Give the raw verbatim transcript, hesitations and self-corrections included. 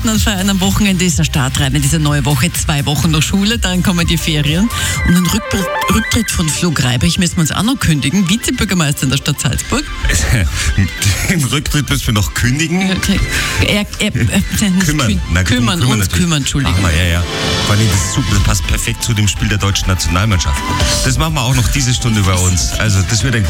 Dann feiern am Wochenende ist der Start rein in diese neue Woche, zwei Wochen noch Schule, dann kommen die Ferien und den Rücktritt, Rücktritt von Flo Greibich müssen wir uns auch noch kündigen, Vizebürgermeister in der Stadt Salzburg. Den Rücktritt müssen wir noch kündigen. Er, er, er, kümmern, Na, kümmern, kümmern uns kümmern, Entschuldigung. Ach, ja, ja. Vor allem, das ist super, das passt perfekt zu dem Spiel der deutschen Nationalmannschaft. Das machen wir auch noch diese Stunde bei uns. Also das wird ein